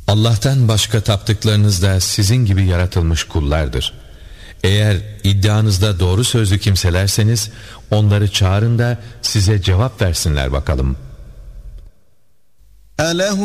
Allah'tan başka taptıklarınız da sizin gibi yaratılmış kullardır. Eğer iddianızda doğru sözlü kimselerseniz onları çağırın da size cevap versinler bakalım.